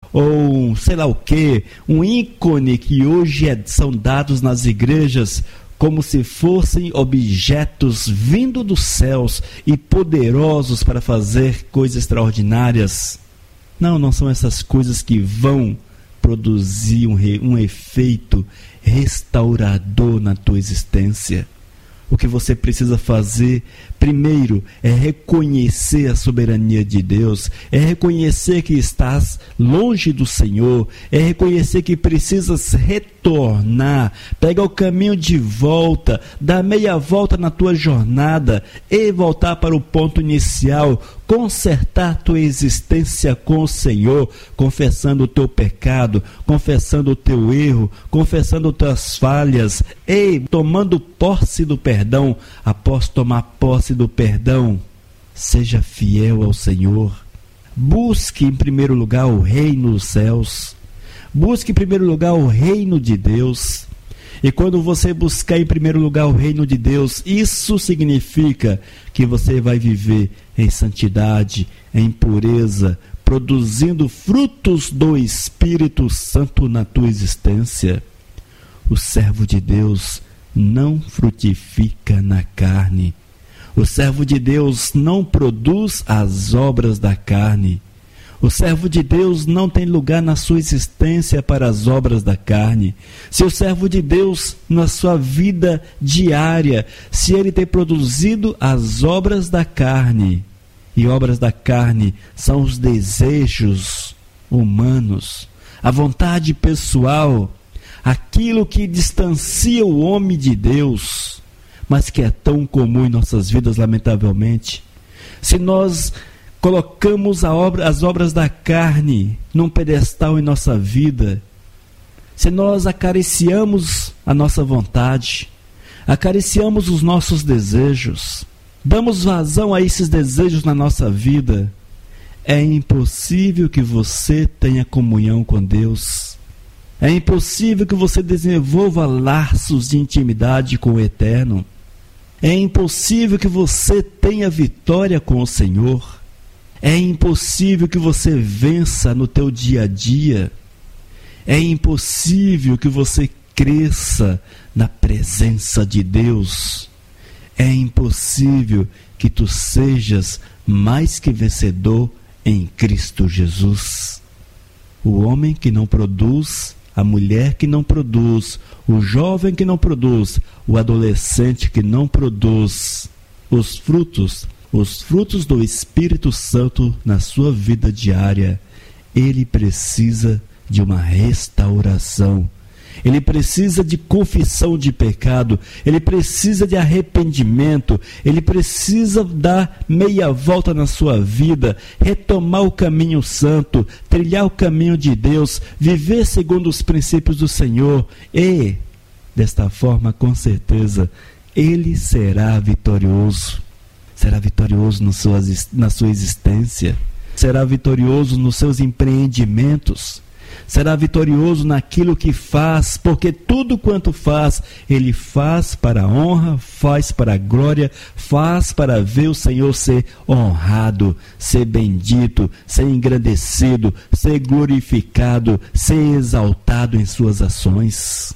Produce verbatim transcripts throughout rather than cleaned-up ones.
ou um, sei lá o que, um ícone que hoje é, são dados nas igrejas como se fossem objetos vindo dos céus e poderosos para fazer coisas extraordinárias. Não, não são essas coisas que vão produzir um, re, um efeito restaurador na tua existência. O que você precisa fazer, primeiro, é reconhecer a soberania de Deus, é reconhecer que estás longe do Senhor, é reconhecer que precisas retornar, pegar o caminho de volta, dar meia volta na tua jornada e voltar para o ponto inicial, consertar tua existência com o Senhor, confessando o teu pecado, confessando o teu erro, confessando tuas falhas e tomando posse do perdão. Após tomar posse do perdão, seja fiel ao Senhor. Busque em primeiro lugar o reino dos céus. Busque em primeiro lugar o reino de Deus. E quando você buscar em primeiro lugar o reino de Deus, isso significa que você vai viver em santidade, em pureza, produzindo frutos do Espírito Santo na tua existência. O servo de Deus não frutifica na carne. O servo de Deus não produz as obras da carne. O servo de Deus não tem lugar na sua existência para as obras da carne. Se o servo de Deus, na sua vida diária, se ele tem produzido as obras da carne, e obras da carne são os desejos humanos, a vontade pessoal, aquilo que distancia o homem de Deus, mas que é tão comum em nossas vidas, lamentavelmente. Se nós colocamos a obra, as obras da carne num pedestal em nossa vida, se nós acariciamos a nossa vontade, acariciamos os nossos desejos, damos vazão a esses desejos na nossa vida, é impossível que você tenha comunhão com Deus. É impossível que você desenvolva laços de intimidade com o Eterno. É impossível que você tenha vitória com o Senhor. É impossível que você vença no teu dia a dia. É impossível que você cresça na presença de Deus. É impossível que tu sejas mais que vencedor em Cristo Jesus. O homem que não produz, a mulher que não produz, o jovem que não produz, o adolescente que não produz os frutos, os frutos do Espírito Santo na sua vida diária, ele precisa de uma restauração. Ele precisa de confissão de pecado, ele precisa de arrependimento, ele precisa dar meia volta na sua vida, retomar o caminho santo, trilhar o caminho de Deus, viver segundo os princípios do Senhor e, desta forma, com certeza, ele será vitorioso. Será vitorioso no sua, na sua existência, será vitorioso nos seus empreendimentos, será vitorioso naquilo que faz, porque tudo quanto faz, ele faz para a honra, faz para a glória, faz para ver o Senhor ser honrado, ser bendito, ser engrandecido, ser glorificado, ser exaltado em suas ações.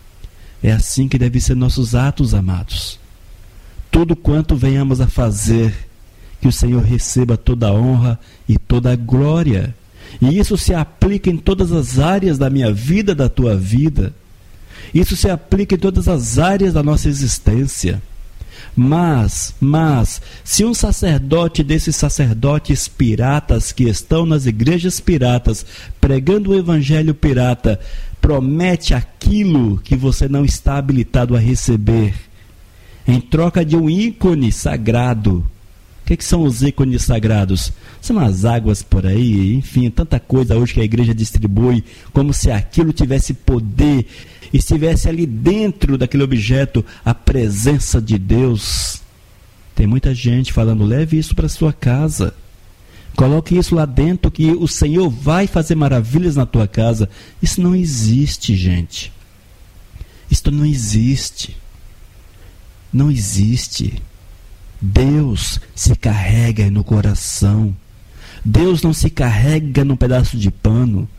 É assim que devem ser nossos atos, amados. Tudo quanto venhamos a fazer, que o Senhor receba toda a honra e toda a glória. E isso se aplica em todas as áreas da minha vida, da tua vida. Isso se aplica em todas as áreas da nossa existência. Mas, mas, se um sacerdote desses sacerdotes piratas que estão nas igrejas piratas, pregando o evangelho pirata, promete aquilo que você não está habilitado a receber, em troca de um ícone sagrado. O que, que são os ícones sagrados? São as águas por aí, enfim, tanta coisa hoje que a igreja distribui, como se aquilo tivesse poder, e estivesse ali dentro daquele objeto a presença de Deus. Tem muita gente falando, leve isso para sua casa, coloque isso lá dentro que o Senhor vai fazer maravilhas na tua casa. Isso não existe, gente. Isso não existe. Não existe. Deus se carrega no coração. Deus não se carrega num pedaço de pano.